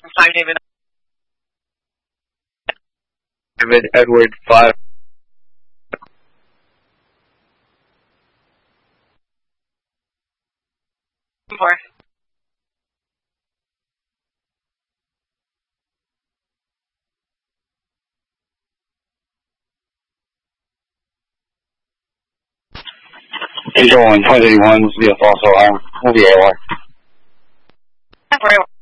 5 David. David Edward 5. Four. Angel 1.81 will be also will be AOR. Temporary.